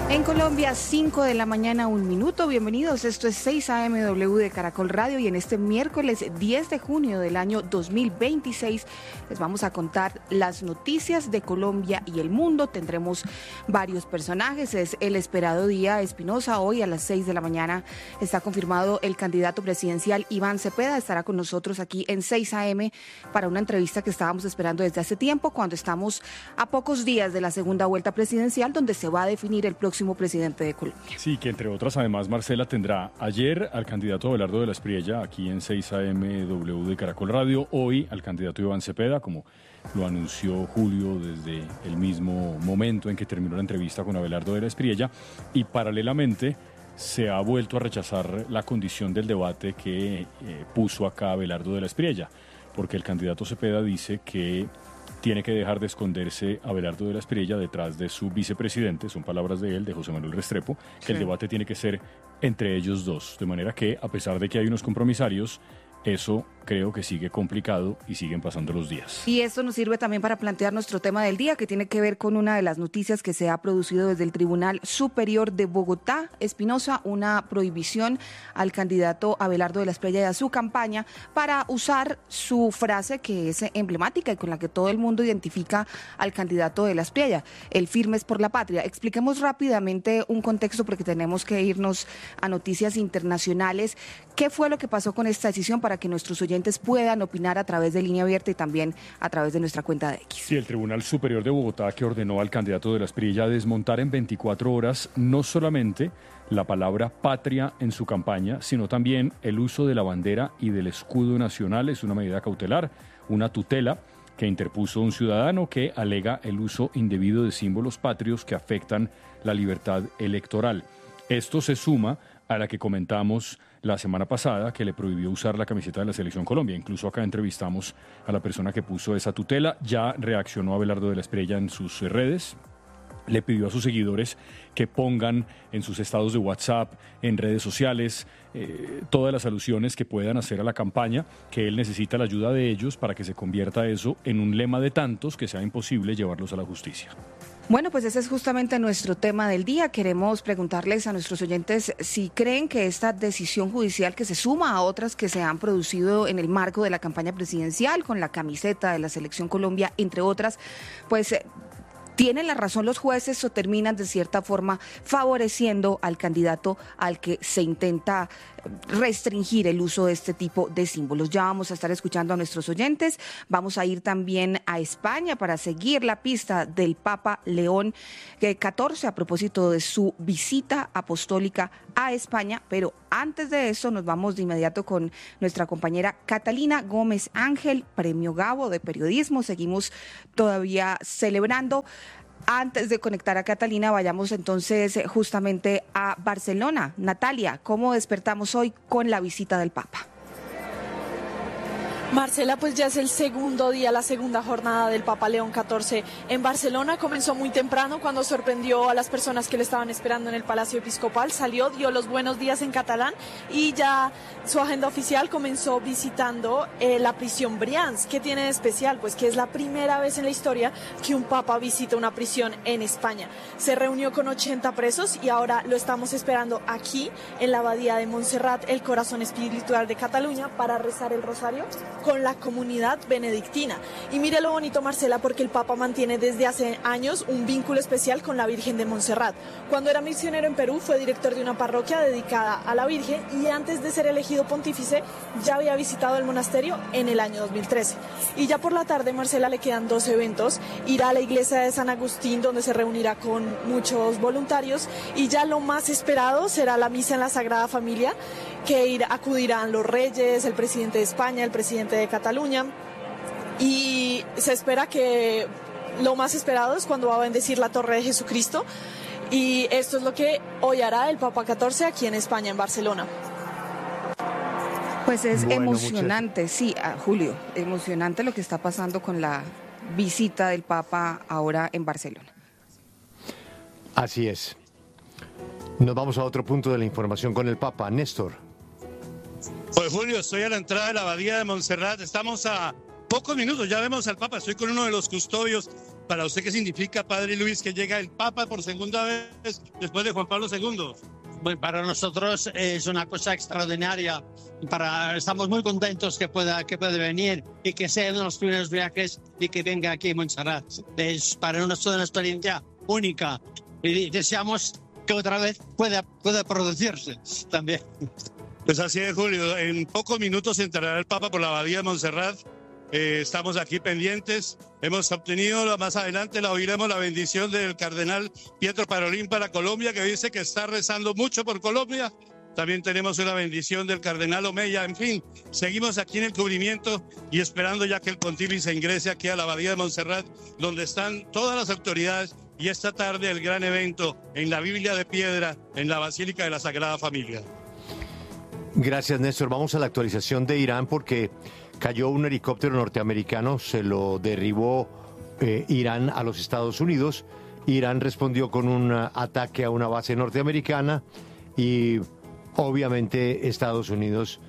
En Colombia, 5 de la mañana, 1 minuto. Bienvenidos, esto es 6 AMW de Caracol Radio y en este miércoles 10 de junio del año 2026 les vamos a contar las noticias de Colombia y el mundo. Tendremos varios personajes, es el esperado día Espinosa. Hoy a las 6 de la mañana está confirmado el candidato presidencial Iván Cepeda. Estará con nosotros aquí en 6 AM para una entrevista que estábamos esperando desde hace tiempo, cuando estamos a pocos días de la segunda vuelta presidencial, donde se va a definir el próximo presidente de Colombia. Sí, que entre otras, además, Marcela tendrá ayer al candidato Abelardo de la Espriella aquí en 6 AMW de Caracol Radio, hoy al candidato Iván Cepeda, como lo anunció Julio desde el mismo momento en que terminó la entrevista con Abelardo de la Espriella, y paralelamente se ha vuelto a rechazar la condición del debate que puso acá Abelardo de la Espriella, porque el candidato Cepeda dice que tiene que dejar de esconderse Abelardo de la Espriella detrás de su vicepresidente, son palabras de él, de José Manuel Restrepo, que el debate tiene que ser entre ellos dos, de manera que, a pesar de que hay unos compromisarios, eso creo que sigue complicado y siguen pasando los días. Y esto nos sirve también para plantear nuestro tema del día, que tiene que ver con una de las noticias que se ha producido desde el Tribunal Superior de Bogotá. Espinosa, una prohibición al candidato Abelardo de la Espriella y a su campaña para usar su frase que es emblemática y con la que todo el mundo identifica al candidato de la Espriella, el firmes por la patria. Expliquemos rápidamente un contexto porque tenemos que irnos a noticias internacionales. ¿Qué fue lo que pasó con esta decisión para que nuestros oyentes puedan opinar a través de Línea Abierta y también a través de nuestra cuenta de X? Sí, el Tribunal Superior de Bogotá, que ordenó al candidato de la Espriella desmontar en 24 horas no solamente la palabra patria en su campaña, sino también el uso de la bandera y del escudo nacional. Es una medida cautelar, una tutela que interpuso un ciudadano que alega el uso indebido de símbolos patrios que afectan la libertad electoral. Esto se suma a la que comentamos la semana pasada, que le prohibió usar la camiseta de la Selección Colombia. Incluso acá entrevistamos a la persona que puso esa tutela. Ya reaccionó Abelardo de la Espriella en sus redes. Le pidió a sus seguidores que pongan en sus estados de WhatsApp, en redes sociales, todas las alusiones que puedan hacer a la campaña, que él necesita la ayuda de ellos para que se convierta eso en un lema de tantos que sea imposible llevarlos a la justicia. Bueno, pues ese es justamente nuestro tema del día. Queremos preguntarles a nuestros oyentes si creen que esta decisión judicial, que se suma a otras que se han producido en el marco de la campaña presidencial, con la camiseta de la Selección Colombia, entre otras, pues ¿tienen la razón los jueces o terminan de cierta forma favoreciendo al candidato al que se intenta restringir el uso de este tipo de símbolos? Ya vamos a estar escuchando a nuestros oyentes. Vamos a ir también a España para seguir la pista del Papa León XIV a propósito de su visita apostólica a España. Pero antes de eso nos vamos de inmediato con nuestra compañera Catalina Gómez Ángel, Premio Gabo de Periodismo. Seguimos todavía celebrando. Antes de conectar a Catalina, vayamos entonces justamente a Barcelona. Natalia, ¿cómo despertamos hoy con la visita del Papa? Marcela, pues ya es el segundo día, la segunda jornada del Papa León XIV en Barcelona. Comenzó muy temprano cuando sorprendió a las personas que le estaban esperando en el Palacio Episcopal. Salió, dio los buenos días en catalán y ya su agenda oficial comenzó visitando la prisión Brians. ¿Qué tiene de especial? Pues que es la primera vez en la historia que un papa visita una prisión en España. Se reunió con 80 presos y ahora lo estamos esperando aquí en la abadía de Montserrat, el corazón espiritual de Cataluña, para rezar el rosario con la comunidad benedictina. Y mire lo bonito, Marcela, porque el Papa mantiene desde hace años un vínculo especial con la Virgen de Montserrat. Cuando era misionero en Perú fue director de una parroquia dedicada a la Virgen y antes de ser elegido pontífice ya había visitado el monasterio en el año 2013. Y ya por la tarde, Marcela, le quedan 2 eventos. Irá a la iglesia de San Agustín, donde se reunirá con muchos voluntarios, y ya lo más esperado será la misa en la Sagrada Familia, que acudirán los reyes, el presidente de España, el presidente de Cataluña, y se espera que lo más esperado es cuando va a bendecir la Torre de Jesucristo, y esto es lo que hoy hará el Papa XIV aquí en España, en Barcelona. Pues es emocionante, sí, Julio, emocionante lo que está pasando con la visita del Papa ahora en Barcelona. Así es. Nos vamos a otro punto de la información con el Papa. Néstor. Pues Julio, estoy a la entrada de la abadía de Montserrat. Estamos a pocos minutos, ya vemos al Papa. Estoy con uno de los custodios ¿Para usted qué significa, Padre Luis, que llega el Papa por segunda vez después de Juan Pablo II? Bueno, para nosotros es una cosa extraordinaria. Estamos muy contentos que pueda venir y que sea uno de los primeros viajes y que venga aquí a Montserrat. Es para nosotros una experiencia única y deseamos que otra vez pueda producirse también. Pues así es, Julio. En pocos minutos entrará el Papa por la abadía de Montserrat. Estamos aquí pendientes. Hemos obtenido más adelante, oiremos la bendición del cardenal Pietro Parolin para Colombia, que dice que está rezando mucho por Colombia. También tenemos una bendición del cardenal Omeya. En fin, seguimos aquí en el cubrimiento y esperando ya que el pontífice ingrese aquí a la abadía de Montserrat, donde están todas las autoridades, y esta tarde el gran evento en la Biblia de Piedra, en la Basílica de la Sagrada Familia. Gracias, Néstor. Vamos a la actualización de Irán porque cayó un helicóptero norteamericano, se lo derribó Irán a los Estados Unidos. Irán respondió con un ataque a una base norteamericana y obviamente Estados Unidos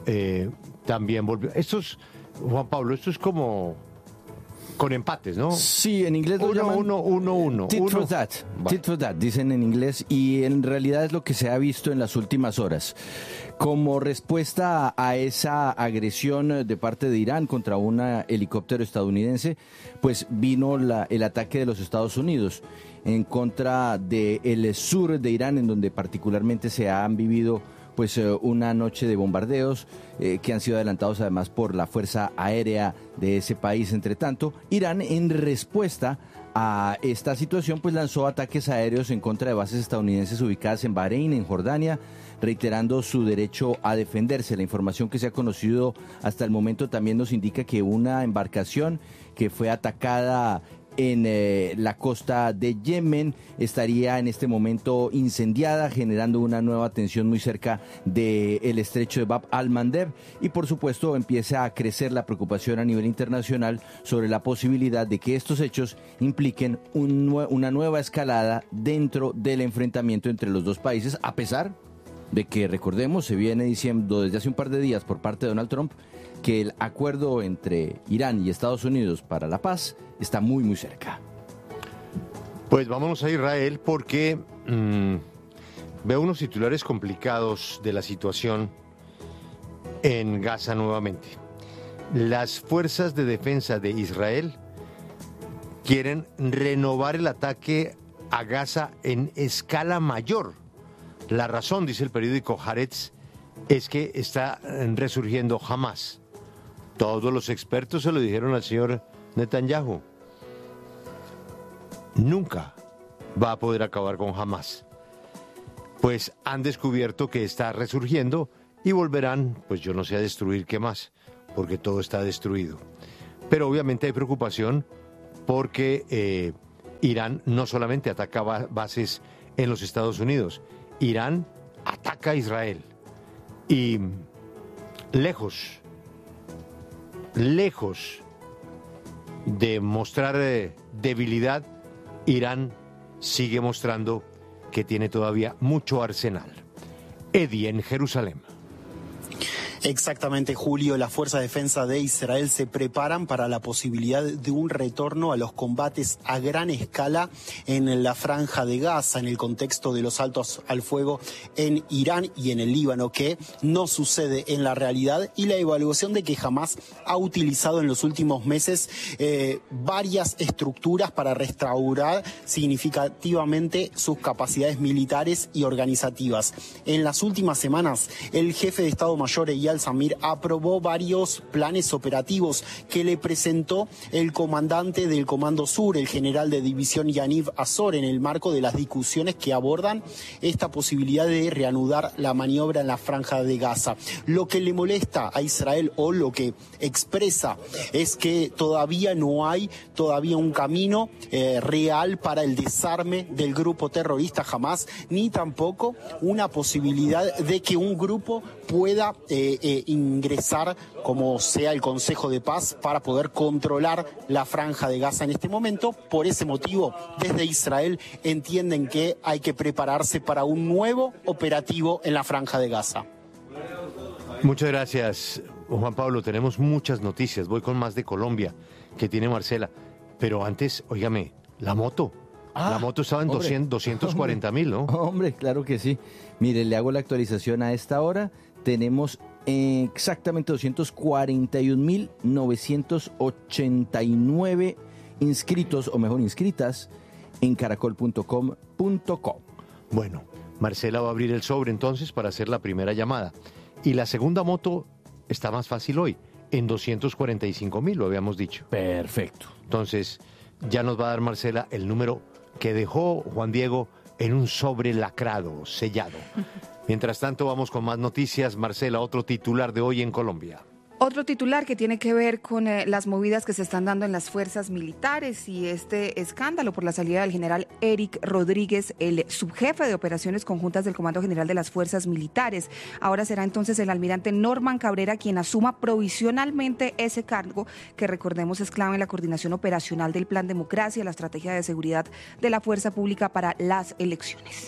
también volvió. Juan Pablo, esto es como con empates, ¿no? Sí, en inglés lo llaman 1-1. tit for tat. Tit for tat, dicen en inglés, y en realidad es lo que se ha visto en las últimas horas. Como respuesta a esa agresión de parte de Irán contra un helicóptero estadounidense, pues vino el ataque de los Estados Unidos en contra del sur de Irán, en donde particularmente se han vivido pues una noche de bombardeos que han sido adelantados además por la Fuerza Aérea de ese país. Entre tanto, Irán, en respuesta a esta situación, pues lanzó ataques aéreos en contra de bases estadounidenses ubicadas en Bahrein, en Jordania, reiterando su derecho a defenderse. La información que se ha conocido hasta el momento también nos indica que una embarcación que fue atacada en la costa de Yemen estaría en este momento incendiada, generando una nueva tensión muy cerca del estrecho de Bab al-Mandeb, y por supuesto empieza a crecer la preocupación a nivel internacional sobre la posibilidad de que estos hechos impliquen una nueva escalada dentro del enfrentamiento entre los dos países, a pesar de que, recordemos, se viene diciendo desde hace un par de días por parte de Donald Trump que el acuerdo entre Irán y Estados Unidos para la paz está muy, muy cerca. Pues vámonos a Israel porque veo unos titulares complicados de la situación en Gaza nuevamente. Las fuerzas de defensa de Israel quieren renovar el ataque a Gaza en escala mayor. La razón, dice el periódico Haaretz, es que está resurgiendo Hamas. Todos los expertos se lo dijeron al señor Netanyahu. Nunca va a poder acabar con Hamas. Pues han descubierto que está resurgiendo y volverán, pues yo no sé, a destruir qué más, porque todo está destruido. Pero obviamente hay preocupación porque Irán no solamente ataca bases en los Estados Unidos, Irán ataca a Israel. Y lejos de mostrar debilidad, Irán sigue mostrando que tiene todavía mucho arsenal. Eddie, en Jerusalén. Exactamente, Julio. Las fuerzas de defensa de Israel se preparan para la posibilidad de un retorno a los combates a gran escala en la franja de Gaza, en el contexto de los altos al fuego en Irán y en el Líbano, que no sucede en la realidad, y la evaluación de que Hamas ha utilizado en los últimos meses varias estructuras para restaurar significativamente sus capacidades militares y organizativas. En las últimas semanas, el jefe de Estado Mayor Eyal Zamir aprobó varios planes operativos que le presentó el comandante del Comando Sur, el general de división Yaniv Azor, en el marco de las discusiones que abordan esta posibilidad de reanudar la maniobra en la franja de Gaza. Lo que le molesta a Israel, o lo que expresa, es que todavía no hay un camino real para el desarme del grupo terrorista Hamas, ni tampoco una posibilidad de que un grupo pueda ingresar como sea el Consejo de Paz para poder controlar la franja de Gaza en este momento. Por ese motivo, desde Israel entienden que hay que prepararse para un nuevo operativo en la franja de Gaza. Muchas gracias, Juan Pablo. Tenemos muchas noticias. Voy con más de Colombia, que tiene Marcela. Pero antes, óigame, la moto. La moto estaba en 240.000, ¿no? Hombre, claro que sí. Mire, le hago la actualización a esta hora. Tenemos exactamente 241.989 inscritos, o mejor, inscritas, en caracol.com.co. Bueno, Marcela va a abrir el sobre entonces para hacer la primera llamada. Y la segunda moto está más fácil hoy, en 245.000, lo habíamos dicho. Perfecto. Entonces, ya nos va a dar Marcela el número que dejó Juan Diego en un sobre lacrado, sellado. Mientras tanto, vamos con más noticias. Marcela, otro titular de hoy en Colombia. Otro titular que tiene que ver con las movidas que se están dando en las fuerzas militares y este escándalo por la salida del general Eric Rodríguez, el subjefe de operaciones conjuntas del Comando General de las Fuerzas Militares. Ahora será entonces el almirante Norman Cabrera quien asuma provisionalmente ese cargo, que recordemos es clave en la coordinación operacional del Plan Democracia, la estrategia de seguridad de la fuerza pública para las elecciones.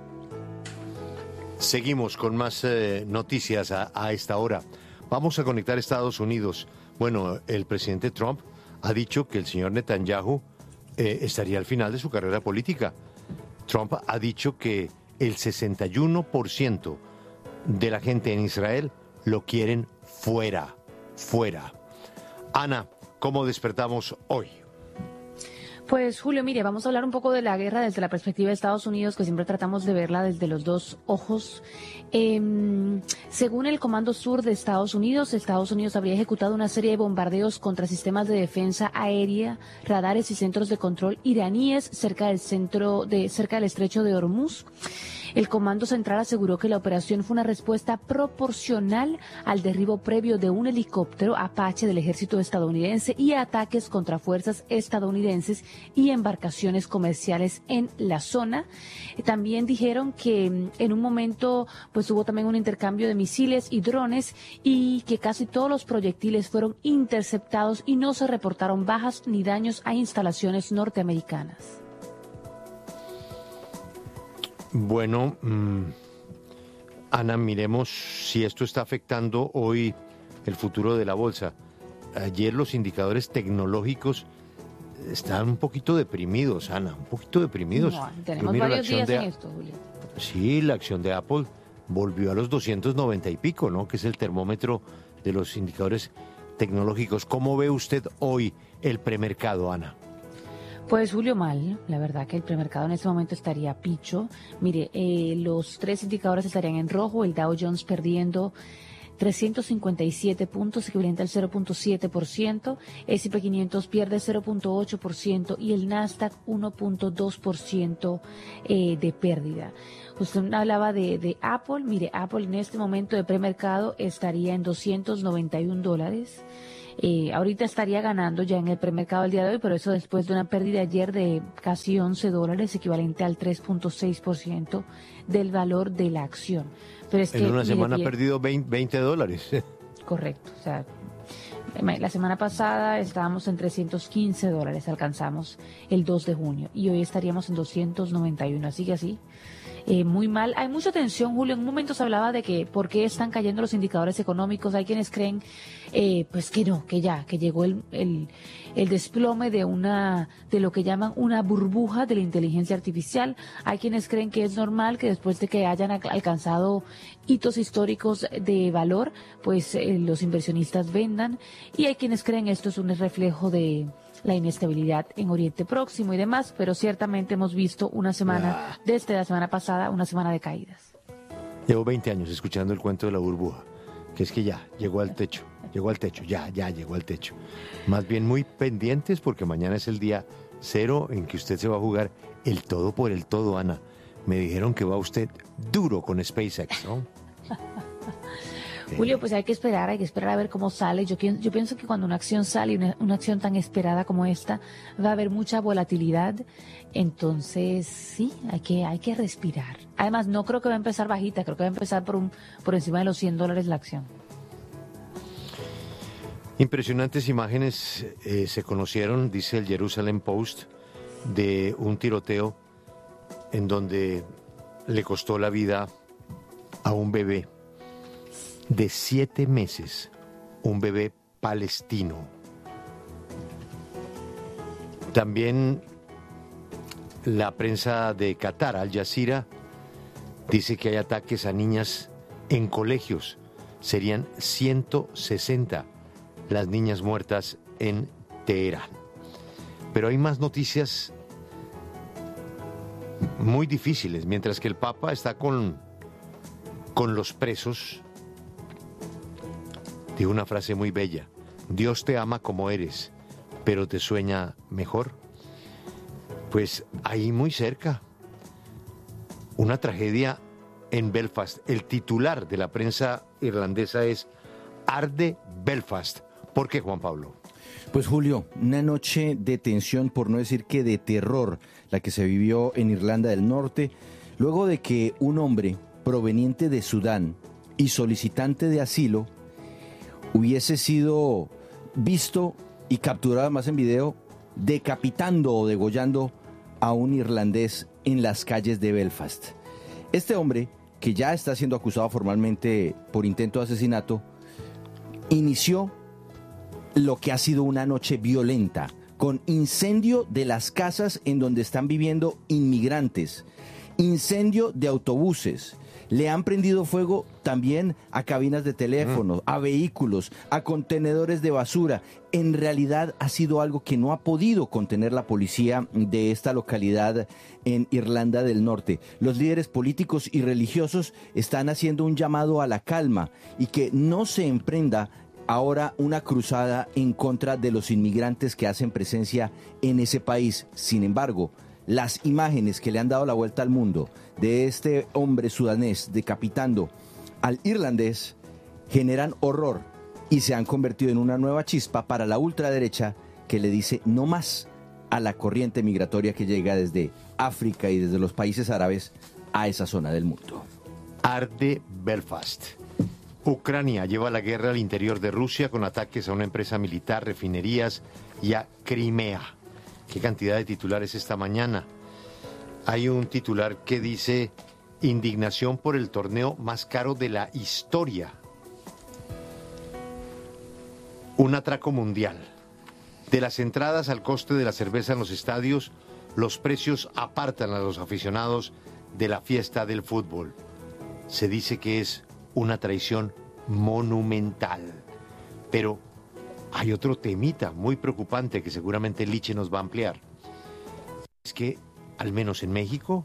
Seguimos con más noticias a esta hora. Vamos a conectar Estados Unidos. Bueno, el presidente Trump ha dicho que el señor Netanyahu estaría al final de su carrera política. Trump ha dicho que el 61% de la gente en Israel lo quieren fuera. Ana, ¿cómo despertamos hoy? Pues Julio, mire, vamos a hablar un poco de la guerra desde la perspectiva de Estados Unidos, que siempre tratamos de verla desde los dos ojos. Según el Comando Sur de Estados Unidos habría ejecutado una serie de bombardeos contra sistemas de defensa aérea, radares y centros de control iraníes cerca del estrecho de Hormuz. El Comando Central aseguró que la operación fue una respuesta proporcional al derribo previo de un helicóptero Apache del ejército estadounidense y a ataques contra fuerzas estadounidenses y embarcaciones comerciales en la zona. También dijeron que en un momento pues hubo también un intercambio de misiles y drones y que casi todos los proyectiles fueron interceptados y no se reportaron bajas ni daños a instalaciones norteamericanas. Bueno, Ana, miremos si esto está afectando hoy el futuro de la bolsa. Ayer los indicadores tecnológicos están un poquito deprimidos, Ana, un poquito deprimidos. No, tenemos varios días en esto, Julio. Sí, la acción de Apple volvió a los 290 y pico, ¿no? Que es el termómetro de los indicadores tecnológicos. ¿Cómo ve usted hoy el premercado, Ana? Pues Julio, mal, la verdad que el premercado en este momento estaría picho. Mire, los tres indicadores estarían en rojo, el Dow Jones perdiendo 357 puntos, equivalente al 0.7%, S&P 500 pierde 0.8% y el Nasdaq 1.2% de pérdida. Usted hablaba de Apple, mire, Apple en este momento de premercado estaría en $291. Ahorita estaría ganando ya en el premercado el día de hoy, pero eso después de una pérdida ayer de casi $11, equivalente al 3.6% del valor de la acción. Pero es en una semana ha perdido $20. Correcto, o sea, la semana pasada estábamos en $315, alcanzamos el 2 de junio y hoy estaríamos en 291, así que así. Muy mal. Hay mucha tensión, Julio. En un momento se hablaba de que por qué están cayendo los indicadores económicos. Hay quienes creen pues que no, que ya, que llegó el desplome de lo que llaman una burbuja de la inteligencia artificial. Hay quienes creen que es normal que después de que hayan alcanzado hitos históricos de valor, pues los inversionistas vendan. Y hay quienes creen esto es un reflejo de la inestabilidad en Oriente Próximo y demás, pero ciertamente hemos visto una semana, desde la semana pasada, una semana de caídas. Llevo 20 años escuchando el cuento de la burbuja, que es que ya llegó al techo, ya llegó al techo. Más bien muy pendientes porque mañana es el día cero en que usted se va a jugar el todo por el todo, Ana. Me dijeron que va usted duro con SpaceX, ¿no? Julio, pues hay que esperar a ver cómo sale. Yo pienso que cuando una acción sale, una acción tan esperada como esta, va a haber mucha volatilidad. Entonces, sí, hay que respirar. Además, no creo que va a empezar bajita, creo que va a empezar por encima de los $100 la acción. Impresionantes imágenes se conocieron, dice el Jerusalem Post, de un tiroteo en donde le costó la vida a un bebé de 7 meses, un bebé palestino. También la prensa de Qatar, Al Jazeera, dice que hay ataques a niñas en colegios. Serían 160 las niñas muertas en Teherán. Pero hay más noticias muy difíciles. Mientras que el Papa está con los presos, dijo una frase muy bella: Dios te ama como eres, pero te sueña mejor. Pues ahí muy cerca, una tragedia en Belfast. El titular de la prensa irlandesa es Arde Belfast. ¿Por qué, Juan Pablo? Pues Julio, una noche de tensión, por no decir que de terror, la que se vivió en Irlanda del Norte, luego de que un hombre proveniente de Sudán y solicitante de asilo hubiese sido visto y capturado además en video decapitando o degollando a un irlandés en las calles de Belfast. Este hombre, que ya está siendo acusado formalmente por intento de asesinato, inició lo que ha sido una noche violenta, con incendio de las casas en donde están viviendo inmigrantes, incendio de autobuses. Le han prendido fuego también a cabinas de teléfono, a vehículos, a contenedores de basura. En realidad ha sido algo que no ha podido contener la policía de esta localidad en Irlanda del Norte. Los líderes políticos y religiosos están haciendo un llamado a la calma y que no se emprenda ahora una cruzada en contra de los inmigrantes que hacen presencia en ese país. Sin embargo, las imágenes que le han dado la vuelta al mundo de este hombre sudanés decapitando al irlandés generan horror y se han convertido en una nueva chispa para la ultraderecha que le dice no más a la corriente migratoria que llega desde África y desde los países árabes a esa zona del mundo. Arde Belfast. Ucrania lleva la guerra al interior de Rusia con ataques a una empresa militar, refinerías y a Crimea. ¿Qué cantidad de titulares esta mañana? Hay un titular que dice: indignación por el torneo más caro de la historia. Un atraco mundial. De las entradas al coste de la cerveza en los estadios, los precios apartan a los aficionados de la fiesta del fútbol. Se dice que es una traición monumental. Pero hay otro temita muy preocupante que seguramente Liche nos va a ampliar. Es que, al menos en México,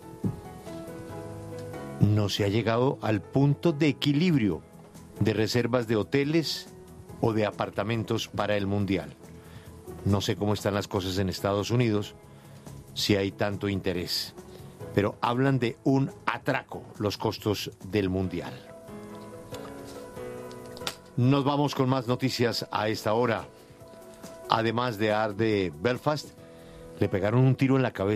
no se ha llegado al punto de equilibrio de reservas de hoteles o de apartamentos para el Mundial. No sé cómo están las cosas en Estados Unidos, si hay tanto interés. Pero hablan de un atraco, los costos del Mundial. Nos vamos con más noticias a esta hora. Además de Arde Belfast, le pegaron un tiro en la cabeza